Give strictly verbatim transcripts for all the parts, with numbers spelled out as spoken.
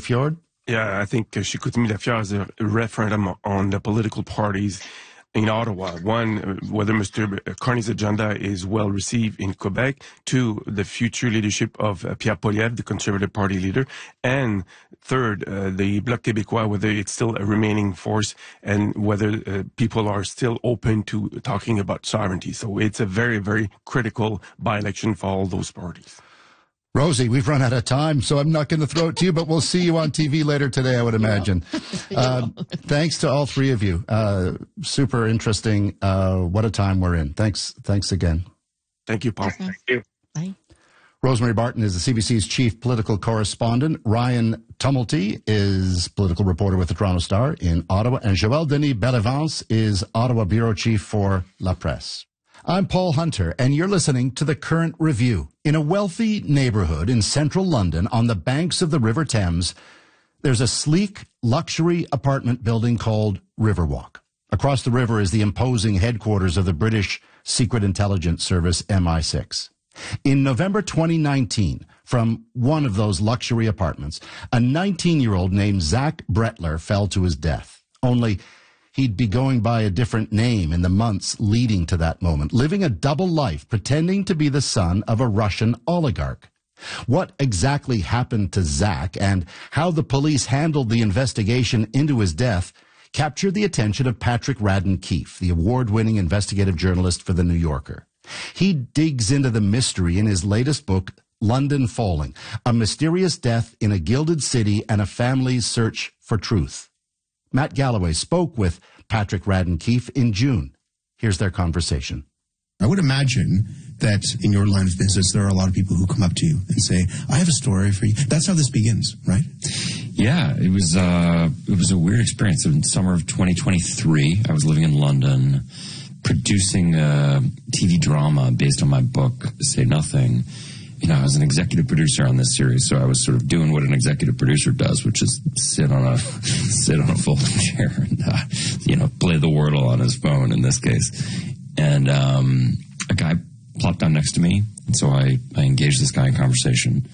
Lafjord? Yeah, I think uh, Chicoutimi Lafleur is a referendum on the political parties in Ottawa. One, uh, whether Mister Carney's agenda is well received in Quebec. Two, the future leadership of uh, Pierre Poilievre, the Conservative Party leader. And third, uh, the Bloc Québécois, whether it's still a remaining force and whether uh, people are still open to talking about sovereignty. So it's a very, very critical by-election for all those parties. Rosie, we've run out of time, so I'm not going to throw it to you, but we'll see you on T V later today, I would imagine. Uh, thanks to all three of you. Uh, super interesting. Uh, what a time we're in. Thanks. Thanks again. Thank you, Paul. Thank you. Bye. Rosemary Barton is the C B C's chief political correspondent. Ryan Tumulty is political reporter with the Toronto Star in Ottawa. And Joël Denis Bellevance is Ottawa bureau chief for La Presse. I'm Paul Hunter, and you're listening to The Current Review. In a wealthy neighborhood in central London on the banks of the River Thames, there's a sleek luxury apartment building called Riverwalk. Across the river is the imposing headquarters of the British Secret Intelligence Service M I six. In November twenty nineteen, from one of those luxury apartments, a nineteen-year-old named Zach Bretler fell to his death. Only he'd be going by a different name in the months leading to that moment, living a double life, pretending to be the son of a Russian oligarch. What exactly happened to Zach and how the police handled the investigation into his death captured the attention of Patrick Radden Keefe, the award-winning investigative journalist for The New Yorker. He digs into the mystery in his latest book, London Falling, A Mysterious Death in a Gilded City and a Family's Search for Truth. Matt Galloway spoke with Patrick Radden Keefe in June. Here's their conversation. I would imagine that in your line of business, there are a lot of people who come up to you and say, I have a story for you. That's how this begins, right? Yeah, it was, uh, it was a weird experience. In the summer of twenty twenty-three, I was living in London, producing a T V drama based on my book, Say Nothing. You know, I was an executive producer on this series, so I was sort of doing what an executive producer does, which is sit on a sit on a folding chair and uh, you know, play the Wordle on his phone in this case. And um, a guy plopped down next to me, and so I, I engaged this guy in conversation.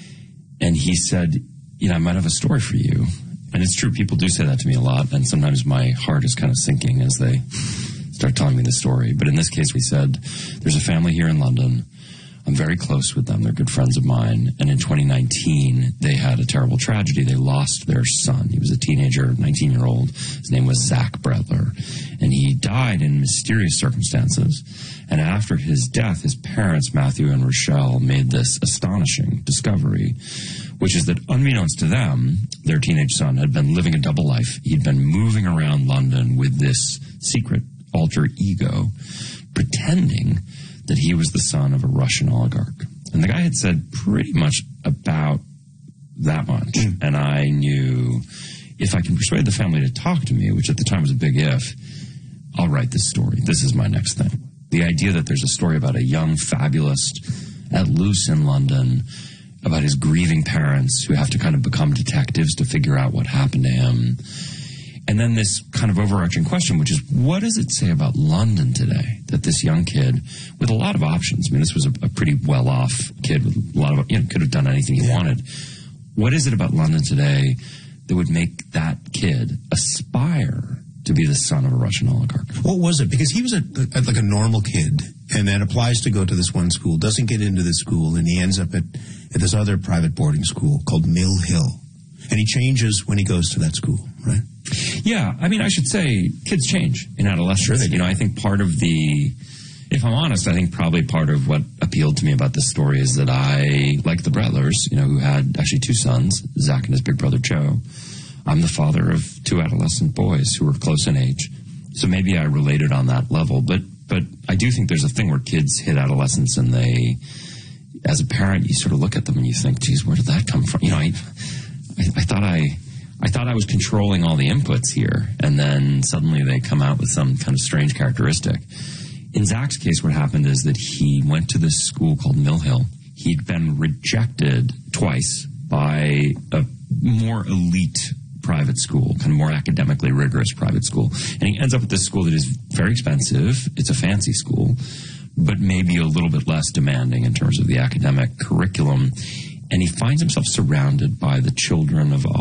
And he said, you know, I might have a story for you. And it's true, people do say that to me a lot, and sometimes my heart is kind of sinking as they start telling me the story. But in this case, we said, there's a family here in London. I'm very close with them. They're good friends of mine. And in twenty nineteen, they had a terrible tragedy. They lost their son. He was a teenager, nineteen-year-old. His name was Zach Bretler. And he died in mysterious circumstances. And after his death, his parents, Matthew and Rochelle, made this astonishing discovery, which is that unbeknownst to them, their teenage son had been living a double life. He'd been moving around London with this secret alter ego, pretending that he was the son of a Russian oligarch. And the guy had said pretty much about that much. Mm. And I knew if I can persuade the family to talk to me, which at the time was a big if, I'll write this story. This is my next thing. The idea that there's a story about a young fabulist at loose in London, about his grieving parents who have to kind of become detectives to figure out what happened to him. And then this kind of overarching question, which is, what does it say about London today that this young kid with a lot of options, I mean, this was a, a pretty well-off kid with a lot of, you know, could have done anything he yeah. wanted. What is it about London today that would make that kid aspire to be the son of a Russian oligarch? What was it? Because he was a, a, like a normal kid and then applies to go to this one school, doesn't get into this school, and he ends up at, at this other private boarding school called Mill Hill. And he changes when he goes to that school, right? Yeah, I mean, I should say kids change in adolescence. Sure they do. You know, I think part of the, if I'm honest, I think probably part of what appealed to me about this story is that I, like the Bretlers, you know, who had actually two sons, Zach and his big brother Joe, I'm the father of two adolescent boys who were close in age. So maybe I related on that level. But, but I do think there's a thing where kids hit adolescence and they, as a parent, you sort of look at them and you think, geez, where did that come from? You know, I, I, I thought I... I thought I was controlling all the inputs here, and then suddenly they come out with some kind of strange characteristic. In Zach's case, what happened is that he went to this school called Mill Hill. He'd been rejected twice by a more elite private school, kind of more academically rigorous private school. And he ends up at this school that is very expensive. It's a fancy school, but maybe a little bit less demanding in terms of the academic curriculum. And he finds himself surrounded by the children of